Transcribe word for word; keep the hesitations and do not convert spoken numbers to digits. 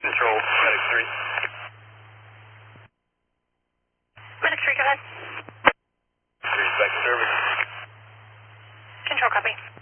Control, Medic three. Medic three, go ahead. Respect service. Control, copy.